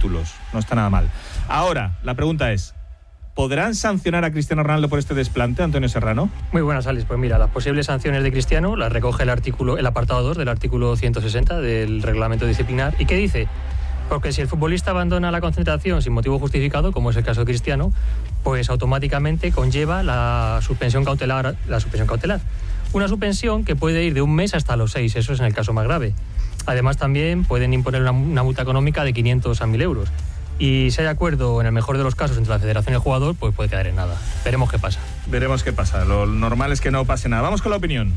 títulos. No está nada mal. Ahora, la pregunta es, ¿podrán sancionar a Cristiano Ronaldo por este desplante, Antonio Serrano? Muy buenas, Alex. Pues mira, las posibles sanciones de Cristiano las recoge el apartado 2 del artículo 160 del reglamento disciplinar. ¿Y qué dice? Porque si el futbolista abandona la concentración sin motivo justificado, como es el caso de Cristiano, pues automáticamente conlleva la suspensión cautelar. Una suspensión que puede ir de 1 mes hasta los 6, eso es en el caso más grave. Además, también pueden imponer una multa económica de 500 a 1.000 euros. Y si hay acuerdo, en el mejor de los casos, entre la federación y el jugador, pues puede quedar en nada. Veremos qué pasa. Veremos qué pasa. Lo normal es que no pase nada. Vamos con la opinión.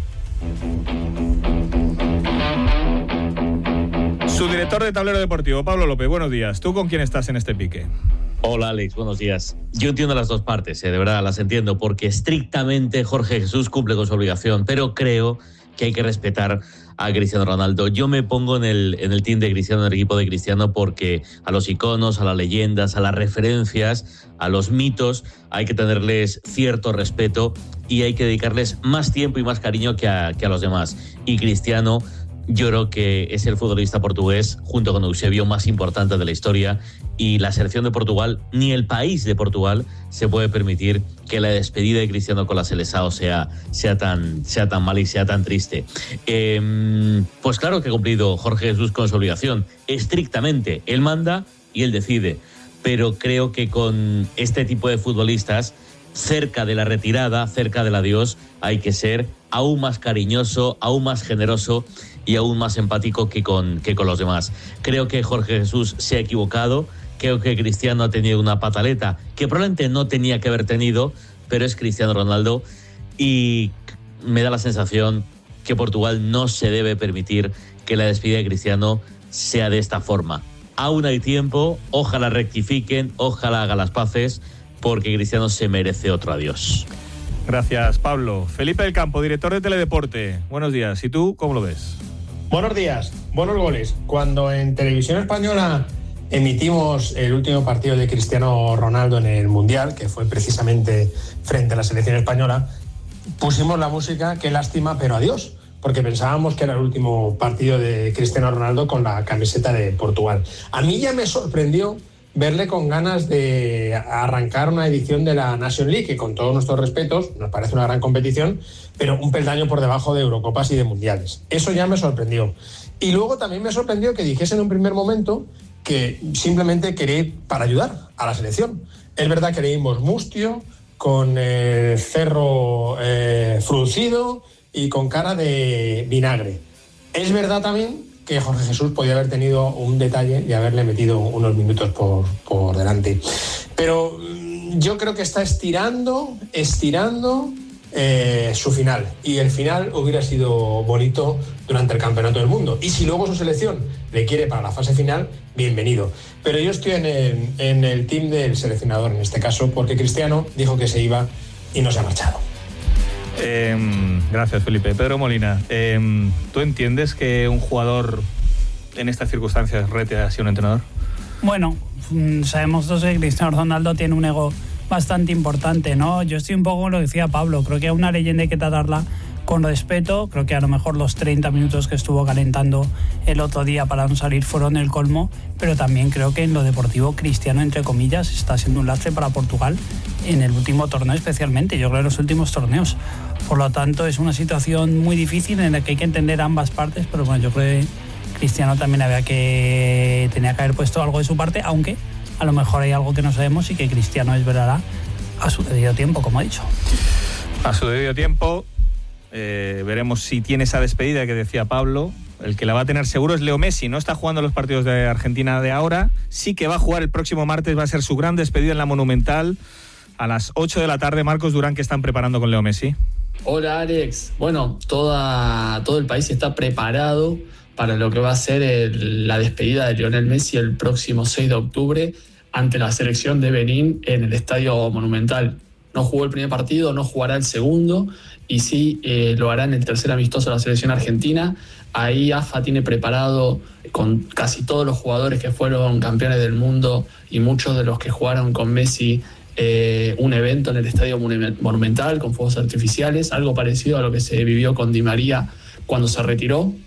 Su director de Tablero Deportivo, Pablo López, buenos días. ¿Tú con quién estás en este pique? Hola, Alex, buenos días. Yo entiendo las dos partes, de verdad, las entiendo, porque estrictamente Jorge Jesús cumple con su obligación, pero creo que hay que respetar a Cristiano Ronaldo. Yo me pongo en el team de Cristiano, en el equipo de Cristiano, porque a los iconos, a las leyendas, a las referencias, a los mitos, hay que tenerles cierto respeto y hay que dedicarles más tiempo y más cariño que a los demás. Y Cristiano, yo creo que es el futbolista portugués, junto con Eusebio, más importante de la historia, y la selección de Portugal, ni el país de Portugal, se puede permitir que la despedida de Cristiano con la Seleção sea tan mala y sea tan triste. Pues claro que ha cumplido Jorge Jesús con su obligación, estrictamente. Él manda y él decide, pero creo que con este tipo de futbolistas, cerca de la retirada, cerca del adiós, hay que ser aún más cariñoso, aún más generoso y aún más empático que con los demás. Creo que Jorge Jesús se ha equivocado, creo que Cristiano ha tenido una pataleta que probablemente no tenía que haber tenido, pero es Cristiano Ronaldo y me da la sensación que Portugal no se debe permitir que la despedida de Cristiano sea de esta forma. Aún hay tiempo, ojalá rectifiquen, ojalá hagan las paces, porque Cristiano se merece otro adiós. Gracias, Pablo. Felipe del Campo, director de Teledeporte. Buenos días. ¿Y tú cómo lo ves? Buenos días. Buenos goles. Cuando en Televisión Española emitimos el último partido de Cristiano Ronaldo en el Mundial, que fue precisamente frente a la selección española, pusimos la música Qué lástima, pero adiós, porque pensábamos que era el último partido de Cristiano Ronaldo con la camiseta de Portugal. A mí ya me sorprendió verle con ganas de arrancar una edición de la Nations League, que con todos nuestros respetos nos parece una gran competición, pero un peldaño por debajo de Eurocopas y de Mundiales. Eso ya me sorprendió. Y luego también me sorprendió que dijese en un primer momento que simplemente quería ir para ayudar a la selección. Es verdad que leímos mustio, con el cerro fruncido y con cara de vinagre. Es verdad también que Jorge Jesús podía haber tenido un detalle y haberle metido unos minutos por delante. Pero yo creo que está estirando su final. Y el final hubiera sido bonito durante el Campeonato del Mundo. Y si luego su selección le quiere para la fase final, bienvenido. Pero yo estoy en el team del seleccionador en este caso, porque Cristiano dijo que se iba y no se ha marchado. Gracias, Felipe. Pedro Molina, ¿tú entiendes que un jugador en estas circunstancias rete así a un entrenador? Bueno, sabemos todos que Cristiano Ronaldo tiene un ego bastante importante, ¿no? Yo estoy un poco como lo decía Pablo, creo que a una leyenda hay que tratarla con respeto. Creo que a lo mejor los 30 minutos que estuvo calentando el otro día para no salir fueron el colmo, pero también creo que en lo deportivo Cristiano, entre comillas, está siendo un lastre para Portugal en el último torneo especialmente, yo creo en los últimos torneos. Por lo tanto, es una situación muy difícil en la que hay que entender ambas partes, pero bueno, yo creo que Cristiano también tenía que haber puesto algo de su parte, aunque a lo mejor hay algo que no sabemos y que Cristiano desvelará a su debido tiempo, como ha dicho. A su debido tiempo, veremos si tiene esa despedida que decía Pablo. El que la va a tener seguro es Leo Messi. No está jugando los partidos de Argentina de ahora, sí que va a jugar el próximo martes, va a ser su gran despedida en la Monumental a las 8 de la tarde. Marcos Durán, ¿qué están preparando con Leo Messi? Hola, Alex. Bueno, todo el país está preparado para lo que va a ser la despedida de Lionel Messi el próximo 6 de octubre ante la selección de Benín en el Estadio Monumental. No jugó el primer partido, no jugará el segundo y sí lo hará en el tercer amistoso de la selección argentina. Ahí AFA tiene preparado con casi todos los jugadores que fueron campeones del mundo y muchos de los que jugaron con Messi un evento en el Estadio Monumental con fuegos artificiales, algo parecido a lo que se vivió con Di María cuando se retiró.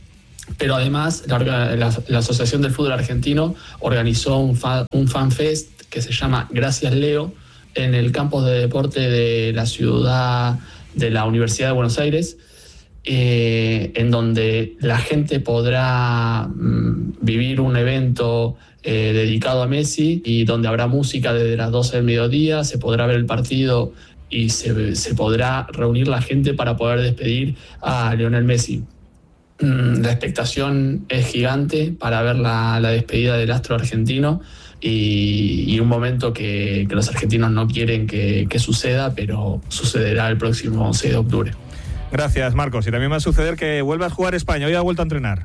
Pero además la Asociación del Fútbol Argentino organizó un fanfest que se llama Gracias Leo en el campus de deporte de la ciudad de la Universidad de Buenos Aires, en donde la gente podrá vivir un evento dedicado a Messi y donde habrá música desde las 12 del mediodía, se podrá ver el partido y se podrá reunir la gente para poder despedir a Lionel Messi. La expectación es gigante para ver la despedida del astro argentino y un momento que los argentinos no quieren que suceda, pero sucederá el próximo 6 de octubre. Gracias, Marcos. Y también va a suceder que vuelva a jugar España. Hoy ha vuelto a entrenar.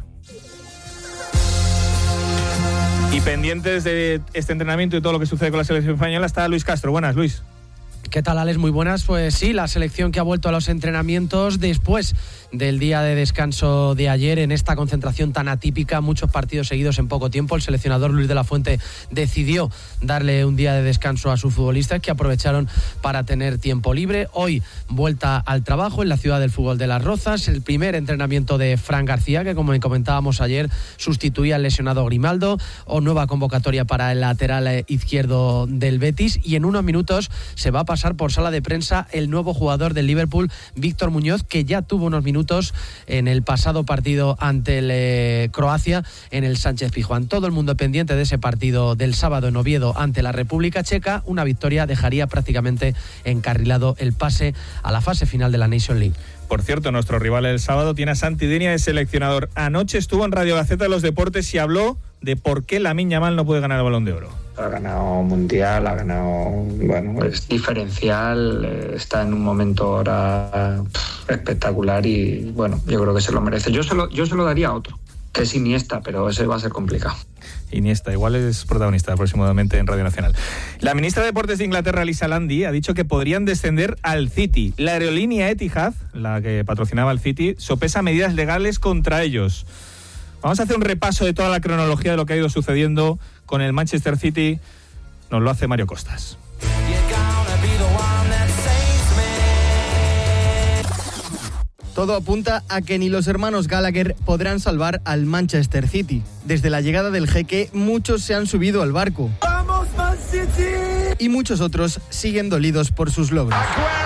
Y pendientes de este entrenamiento y todo lo que sucede con la selección española está Luis Castro. Buenas, Luis. ¿Qué tal, Alex? Muy buenas. Pues sí, la selección que ha vuelto a los entrenamientos después del día de descanso de ayer en esta concentración tan atípica, muchos partidos seguidos en poco tiempo. El seleccionador Luis de la Fuente decidió darle un día de descanso a sus futbolistas que aprovecharon para tener tiempo libre. Hoy vuelta al trabajo en la ciudad del fútbol de Las Rozas, el primer entrenamiento de Fran García, que como comentábamos ayer sustituía al lesionado Grimaldo, o nueva convocatoria para el lateral izquierdo del Betis, y en unos minutos se va a pasar por sala de prensa el nuevo jugador del Liverpool, Víctor Muñoz, que ya tuvo unos minutos en el pasado partido ante el Croacia en el Sánchez-Pizjuán. Todo el mundo pendiente de ese partido del sábado en Oviedo ante la República Checa. Una victoria dejaría prácticamente encarrilado el pase a la fase final de la Nation League. Por cierto, nuestro rival el sábado tiene a Santi Denia de seleccionador. Anoche estuvo en Radio Gaceta de los Deportes y habló de por qué Lamine Yamal no puede ganar el Balón de Oro. Ha ganado Mundial, ha ganado... Bueno, es diferencial, está en un momento ahora espectacular y, bueno, yo creo que se lo merece. Yo se lo daría a otro, que es Iniesta, pero ese va a ser complicado. Iniesta, igual es protagonista próximamente en Radio Nacional. La ministra de Deportes de Inglaterra, Lisa Landi, ha dicho que podrían descender al City. La aerolínea Etihad, la que patrocinaba al City, sopesa medidas legales contra ellos. Vamos a hacer un repaso de toda la cronología de lo que ha ido sucediendo con el Manchester City. Nos lo hace Mario Costas. Todo apunta a que ni los hermanos Gallagher podrán salvar al Manchester City. Desde la llegada del jeque, muchos se han subido al barco. ¡Vamos, Man City! Y muchos otros siguen dolidos por sus logros.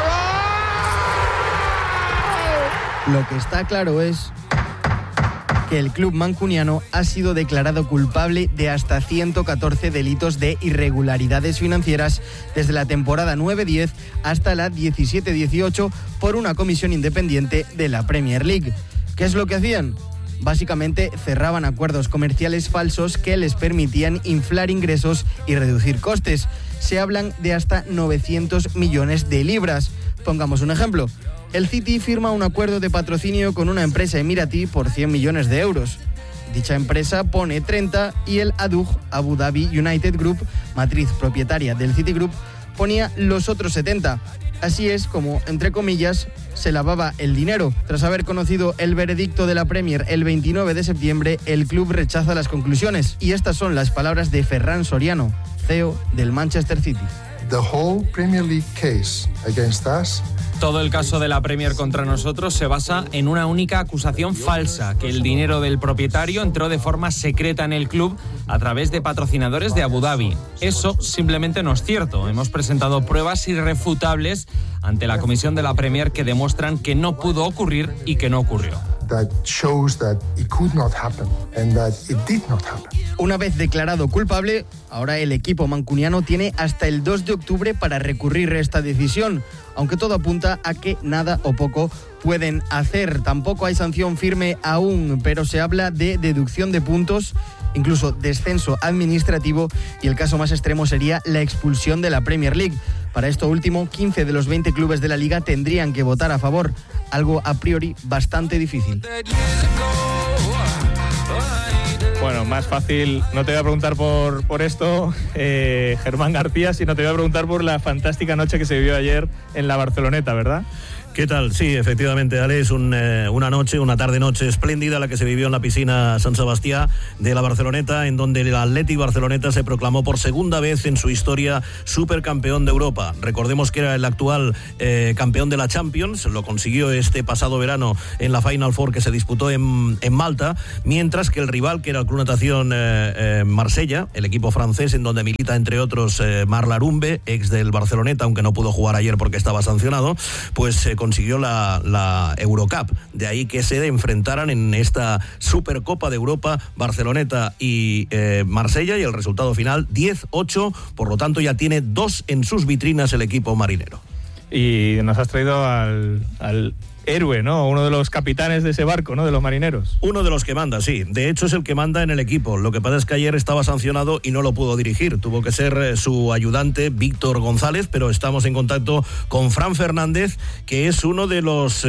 Lo que está claro es que el club mancuniano ha sido declarado culpable de hasta 114 delitos de irregularidades financieras desde la temporada 9-10 hasta la 17-18 por una comisión independiente de la Premier League. ¿Qué es lo que hacían? Básicamente cerraban acuerdos comerciales falsos que les permitían inflar ingresos y reducir costes. Se hablan de hasta 900 millones de libras. Pongamos un ejemplo. El City firma un acuerdo de patrocinio con una empresa emiratí por 100 millones de euros. Dicha empresa pone 30 y el ADUG, Abu Dhabi United Group, matriz propietaria del City Group, ponía los otros 70. Así es como, entre comillas, se lavaba el dinero. Tras haber conocido el veredicto de la Premier el 29 de septiembre, el club rechaza las conclusiones. Y estas son las palabras de Ferran Soriano, CEO del Manchester City. The whole Premier League case against us. Todo el caso de la Premier contra nosotros se basa en una única acusación falsa, que el dinero del propietario entró de forma secreta en el club a través de patrocinadores de Abu Dhabi. Eso simplemente no es cierto. Hemos presentado pruebas irrefutables ante la comisión de la Premier que demuestran que no pudo ocurrir y que no ocurrió. That shows that it could not happen and that it did not happen. Una vez declarado culpable, ahora el equipo mancuniano tiene hasta el 2 de octubre para recurrir esta decisión, aunque todo apunta a que nada o poco pueden hacer. Tampoco hay sanción firme aún, pero se habla de deducción de puntos, incluso descenso administrativo, y el caso más extremo sería la expulsión de la Premier League. Para esto último, 15 de los 20 clubes de la Liga tendrían que votar a favor, algo a priori bastante difícil. Bueno, más fácil, no te voy a preguntar por esto, Germán García, sino te voy a preguntar por la fantástica noche que se vivió ayer en la Barceloneta, ¿verdad? ¿Qué tal? Sí, efectivamente, Ale, es una tarde-noche espléndida la que se vivió en la piscina San Sebastián de la Barceloneta, en donde el Athletic Barceloneta se proclamó por segunda vez en su historia supercampeón de Europa. Recordemos que era el actual campeón de la Champions, lo consiguió este pasado verano en la Final Four que se disputó en Malta, mientras que el rival, que era el Club Natación Marsella, el equipo francés en donde milita entre otros Marc Larumbe, ex del Barceloneta, aunque no pudo jugar ayer porque estaba sancionado, pues consiguió la Eurocup. De ahí que se enfrentaran en esta Supercopa de Europa Barceloneta y Marsella, y el resultado final 10-8, por lo tanto ya tiene 2 en sus vitrinas el equipo marinero. Y nos has traído al héroe, ¿no? Uno de los capitanes de ese barco, ¿no? De los marineros. Uno de los que manda, sí. De hecho, es el que manda en el equipo. Lo que pasa es que ayer estaba sancionado y no lo pudo dirigir. Tuvo que ser su ayudante, Víctor González, pero estamos en contacto con Fran Fernández, que es uno de los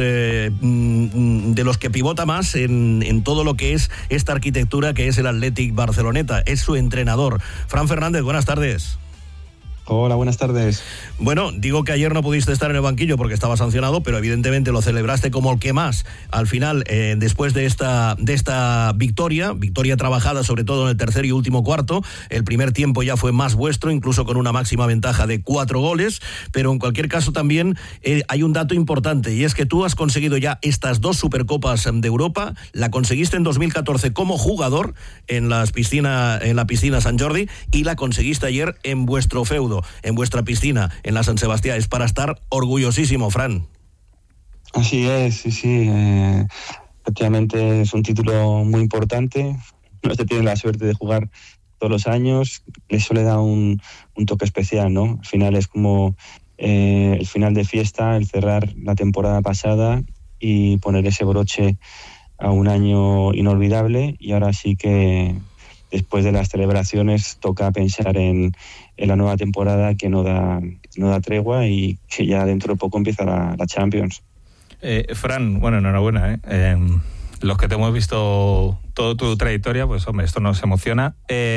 que pivota más en todo lo que es esta arquitectura que es el Athletic Barceloneta. Es su entrenador. Fran Fernández, buenas tardes. Hola, buenas tardes. Bueno, digo que ayer no pudiste estar en el banquillo porque estaba sancionado, pero evidentemente lo celebraste como el que más. Al final, después de esta victoria trabajada sobre todo en el tercer y último cuarto, el primer tiempo ya fue más vuestro, incluso con una máxima ventaja de 4 goles, pero en cualquier caso también hay un dato importante, y es que tú has conseguido ya estas 2 Supercopas de Europa. La conseguiste en 2014 como jugador en la piscina Sant Jordi, y la conseguiste ayer en vuestro feudo, en vuestra piscina, en la San Sebastián. Es para estar orgullosísimo, Fran. Así es, sí. Efectivamente es un título muy importante. No se tiene la suerte de jugar todos los años. Eso le da un toque especial, ¿no? Al final es como el final de fiesta, el cerrar la temporada pasada y poner ese broche a un año inolvidable. Y ahora sí que, después de las celebraciones, toca pensar en la nueva temporada, que no da tregua, y que ya dentro de poco empieza la Champions. Fran, bueno, enhorabuena. Los que te hemos visto toda tu trayectoria, pues hombre, esto nos emociona.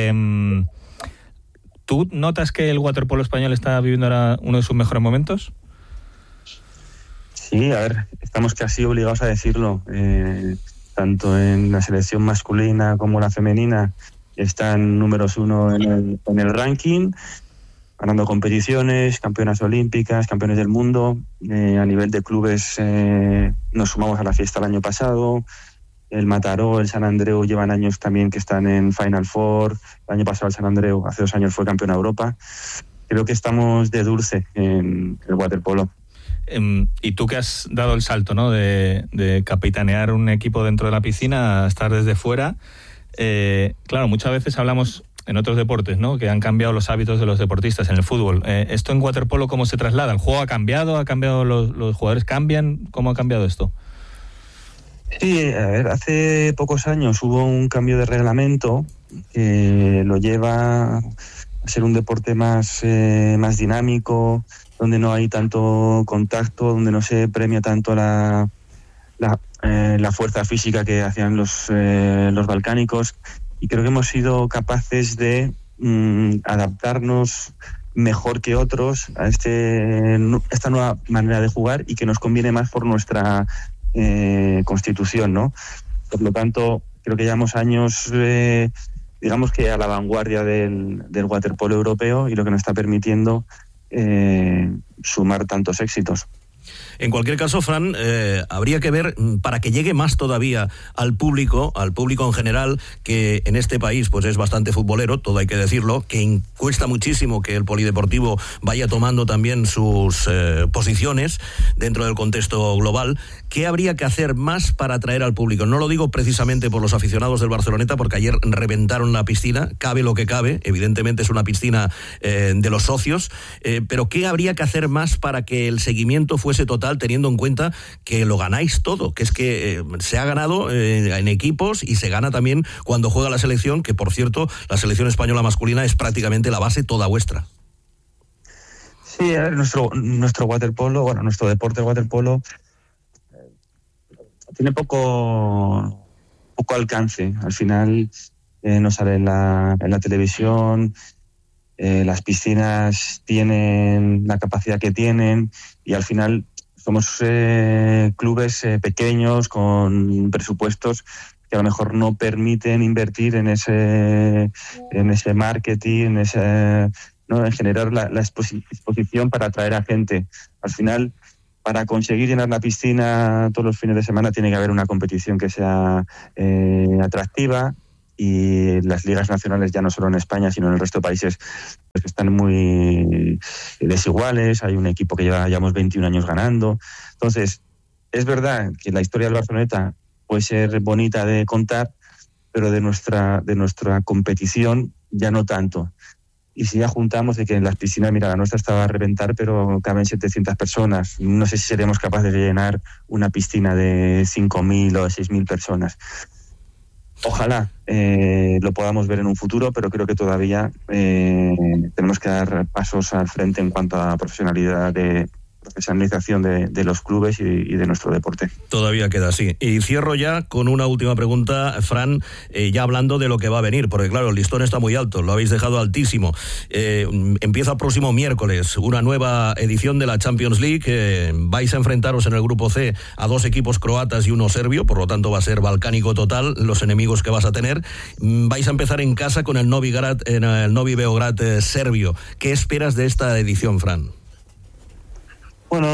¿Tú notas que el waterpolo español está viviendo ahora uno de sus mejores momentos? Sí, a ver, estamos casi obligados a decirlo. Tanto en la selección masculina como la femenina están números 1 en el ranking, ganando competiciones, campeonas olímpicas, campeones del mundo. A nivel de clubes nos sumamos a la fiesta el año pasado. El Mataró, el Sant Andreu llevan años también que están en Final Four. El año pasado el Sant Andreu, hace 2 años, fue campeón de Europa. Creo que estamos de dulce en el waterpolo. Y tú que has dado el salto, ¿no?, de capitanear un equipo dentro de la piscina a estar desde fuera, claro, muchas veces hablamos en otros deportes, ¿no?, que han cambiado los hábitos de los deportistas en el fútbol. ¿Esto en waterpolo cómo se traslada? ¿El juego ha cambiado los jugadores cambian? ¿Cómo ha cambiado esto? Sí, a ver, hace pocos años hubo un cambio de reglamento que lo lleva a ser un deporte más dinámico, donde no hay tanto contacto, donde no se premia tanto la fuerza física que hacían los balcánicos, y creo que hemos sido capaces de adaptarnos mejor que otros a esta nueva manera de jugar, y que nos conviene más por nuestra constitución, ¿no? Por lo tanto, creo que llevamos años, digamos que a la vanguardia del waterpolo europeo, y lo que nos está permitiendo sumar tantos éxitos. En cualquier caso, Fran, habría que ver, para que llegue más todavía al público en general, que en este país pues es bastante futbolero, todo hay que decirlo, que cuesta muchísimo que el polideportivo vaya tomando también sus posiciones dentro del contexto global. ¿Qué habría que hacer más para atraer al público? No lo digo precisamente por los aficionados del Barceloneta, porque ayer reventaron la piscina, cabe lo que cabe, evidentemente es una piscina de los socios, pero ¿qué habría que hacer más para que el seguimiento fuese total, teniendo en cuenta que lo ganáis todo, que es que se ha ganado en equipos, y se gana también cuando juega la selección, que por cierto, la selección española masculina es prácticamente la base toda vuestra? Sí, a ver, nuestro waterpolo, bueno, nuestro deporte, el waterpolo, tiene poco alcance. Al final no sale en la televisión, las piscinas tienen la capacidad que tienen, y al final somos clubes pequeños con presupuestos que a lo mejor no permiten invertir en ese marketing, ¿no? En generar la exposición para atraer a gente. Al final, para conseguir llenar la piscina todos los fines de semana tiene que haber una competición que sea atractiva, y las ligas nacionales, ya no solo en España sino en el resto de países, pues están muy desiguales. Hay un equipo que llevamos 21 años ganando. Entonces, es verdad que la historia del Barceloneta puede ser bonita de contar, pero de nuestra competición ya no tanto. Y si ya juntamos de que en las piscinas, mira, la nuestra estaba a reventar, pero caben 700 personas. No sé si seremos capaces de llenar una piscina de 5.000 o 6.000 personas. Ojalá lo podamos ver en un futuro, pero creo que todavía tenemos que dar pasos al frente en cuanto a profesionalización de los clubes y de nuestro deporte. Todavía queda así. Y cierro ya con una última pregunta, Fran, ya hablando de lo que va a venir, porque claro, el listón está muy alto, lo habéis dejado altísimo. Empieza el próximo miércoles una nueva edición de la Champions League. Vais a enfrentaros en el grupo C a 2 equipos croatas y uno serbio, por lo tanto va a ser balcánico total los enemigos que vas a tener. Vais a empezar en casa con el Novi Beograd serbio. ¿Qué esperas de esta edición, Fran? Bueno,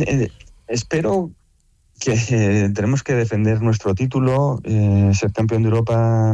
espero que tenemos que defender nuestro título. Ser campeón de Europa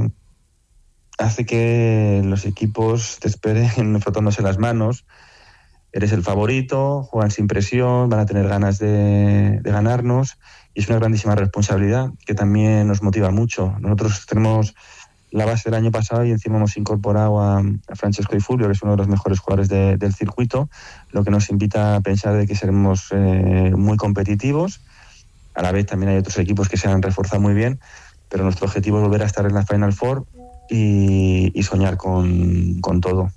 hace que los equipos te esperen frotándose las manos. Eres el favorito, juegan sin presión, van a tener ganas de ganarnos, y es una grandísima responsabilidad que también nos motiva mucho. Nosotros tenemos la base del año pasado y encima hemos incorporado a Francesco Di Fulvio, que es uno de los mejores jugadores del circuito, lo que nos invita a pensar de que seremos muy competitivos. A la vez también hay otros equipos que se han reforzado muy bien, pero nuestro objetivo es volver a estar en la Final Four y soñar con todo.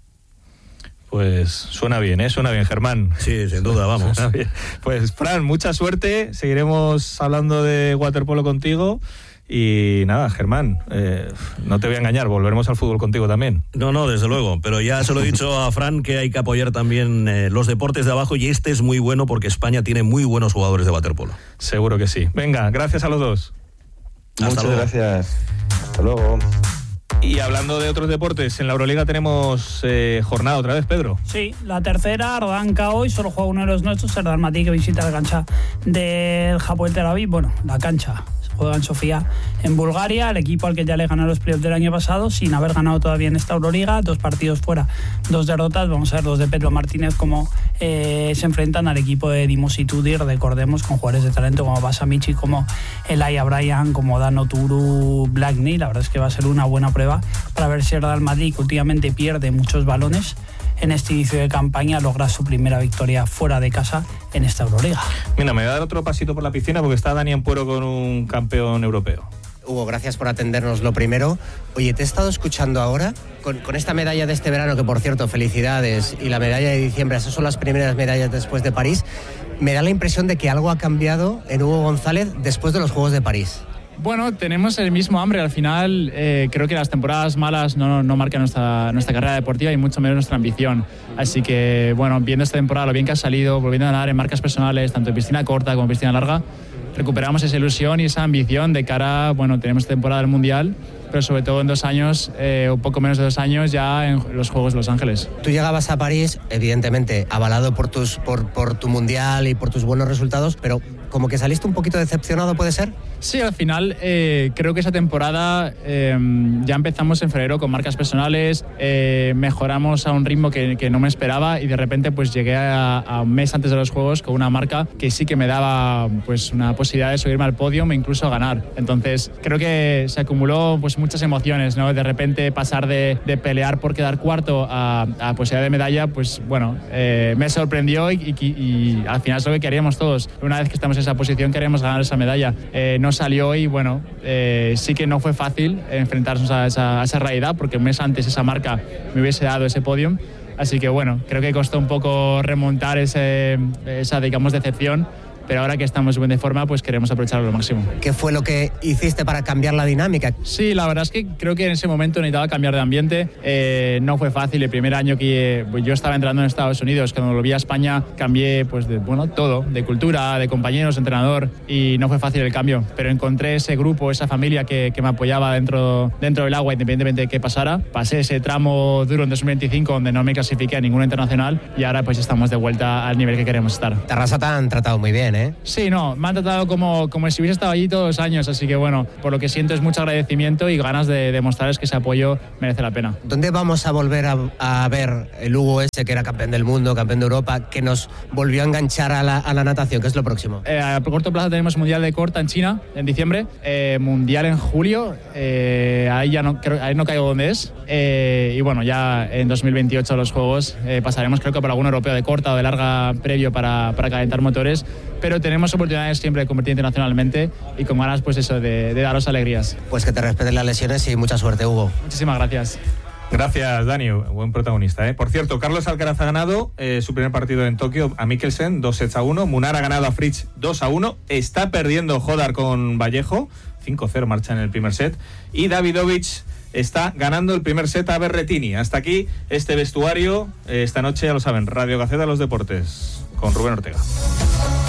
Pues suena bien, Germán. Sí, sin duda, vamos. Pues Fran, mucha suerte, seguiremos hablando de waterpolo contigo. Y nada, Germán, no te voy a engañar, volveremos al fútbol contigo también. No, desde luego, pero ya se lo he dicho a Fran que hay que apoyar también los deportes de abajo, y este es muy bueno porque España tiene muy buenos jugadores de waterpolo. Seguro que sí. Venga, gracias a los dos. Muchas gracias. Hasta luego. Y hablando de otros deportes, en la Euroliga tenemos jornada otra vez, Pedro. Sí, la tercera arranca hoy, solo juega uno de los nuestros, el Real Madrid, que visita la cancha del Hapoel Tel Aviv. Bueno, la cancha juega en Sofía, en Bulgaria, el equipo al que ya le ganó los playoffs del año pasado, sin haber ganado todavía en esta Euroliga, 2 partidos fuera, 2 derrotas. Vamos a ver los de Pedro Martínez cómo se enfrentan al equipo de Dimos y Tudir, recordemos, con jugadores de talento como Basamichi, como Elijah Bryan, como Dano Turu, Blackney. La verdad es que va a ser una buena prueba para ver si el Real Madrid, que últimamente pierde muchos balones, en este inicio de campaña logra su primera victoria fuera de casa en esta Euroliga. Mira, me voy a dar otro pasito por la piscina porque está Dani Ampuero con un campeón europeo. Hugo, gracias por atendernos lo primero. Oye, te he estado escuchando ahora con esta medalla de este verano, que por cierto, felicidades, y la medalla de diciembre, esas son las primeras medallas después de París. Me da la impresión de que algo ha cambiado en Hugo González después de los Juegos de París. Bueno, tenemos el mismo hambre. Al final, creo que las temporadas malas no marcan nuestra carrera deportiva y mucho menos nuestra ambición. Así que, bueno, viendo esta temporada, lo bien que ha salido, volviendo a nadar en marcas personales, tanto en piscina corta como en piscina larga, recuperamos esa ilusión y esa ambición de cara, bueno, tenemos temporada del Mundial, pero sobre todo en 2 años, un poco menos de 2 años, ya en los Juegos de Los Ángeles. Tú llegabas a París, evidentemente, avalado por tu Mundial y por tus buenos resultados, pero como que saliste un poquito decepcionado, ¿puede ser? Sí, al final creo que esa temporada ya empezamos en febrero con marcas personales, mejoramos a un ritmo que no me esperaba, y de repente pues llegué a un mes antes de los Juegos con una marca que sí que me daba pues una posibilidad de subirme al podio e incluso a ganar. Entonces creo que se acumuló pues muchas emociones, ¿no? De repente pasar de pelear por quedar cuarto a posibilidad de medalla, pues bueno, me sorprendió y al final es lo que queríamos todos. Una vez que estamos en esa posición queríamos ganar esa medalla. No salió y bueno, sí que no fue fácil enfrentarnos a esa realidad, porque un mes antes esa marca me hubiese dado ese podium. Así que bueno, creo que costó un poco remontar esa, digamos, decepción, pero ahora que estamos bien de forma, pues queremos aprovecharlo al máximo. ¿Qué fue lo que hiciste para cambiar la dinámica? Sí, la verdad es que creo que en ese momento necesitaba cambiar de ambiente. No fue fácil. El primer año que yo estaba entrando en Estados Unidos, cuando volví a España, cambié pues todo, de cultura, de compañeros, entrenador, y no fue fácil el cambio. Pero encontré ese grupo, esa familia que me apoyaba dentro del agua, independientemente de qué pasara. Pasé ese tramo duro en 2025 donde no me clasifiqué a ninguna internacional y ahora pues estamos de vuelta al nivel que queremos estar. Tarrasa te han tratado muy bien, ¿eh? Sí, no, me han tratado como si hubiese estado allí todos los años, así que bueno, por lo que siento es mucho agradecimiento y ganas de demostrarles que ese apoyo merece la pena. ¿Dónde vamos a volver a ver el Hugo ese que era campeón del mundo, campeón de Europa, que nos volvió a enganchar a la natación? ¿Qué es lo próximo? A corto plazo tenemos Mundial de Corta en China en diciembre, Mundial en julio, ahí no caigo dónde es, y bueno, ya en 2028 los Juegos pasaremos creo que por algún europeo de corta o de larga previo para calentar motores, pero tenemos oportunidades siempre de competir internacionalmente y con ganas pues eso de daros alegrías. Pues que te respeten las lesiones y mucha suerte, Hugo. Muchísimas gracias. Gracias, Dani. Buen protagonista, ¿eh? Por cierto, Carlos Alcaraz ha ganado su primer partido en Tokio a Mikkelsen, 2-1. Munar ha ganado a Fritz 2-1. Está perdiendo Hodar con Vallejo, 5-0 marcha en el primer set. Y Davidovich está ganando el primer set a Berrettini. Hasta aquí este vestuario. Esta noche, ya lo saben, Radio Gaceta, los deportes, con Rubén Ortega.